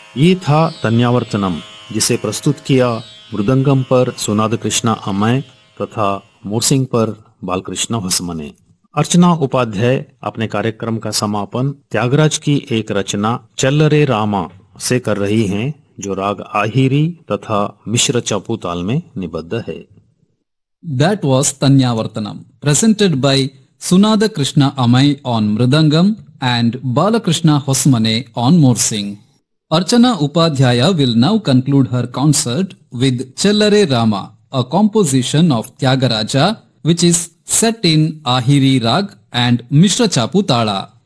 ये था तन्यावर्तनम, जिसे प्रस्तुत किया मृदंगम पर सुनाद कृष्णा अमय तथा मोरसिंग पर बालकृष्ण होसमने। अर्चना उपाध्याय अपने कार्यक्रम का समापन त्यागराज की एक रचना चल्लरे रामा से कर रही हैं, जो राग आहिरी तथा मिश्र चापू ताल में निबद्ध है। That was Tanyavartanam, presented by Sunada Krishna Amai on Mridangam and Balakrishna Hosmane on Morsing. Archana Upadhyaya will now conclude her concert with Chellare Rama, a composition of Tyagaraja which is set in Ahiri Rag and Mishra Chapu Tala.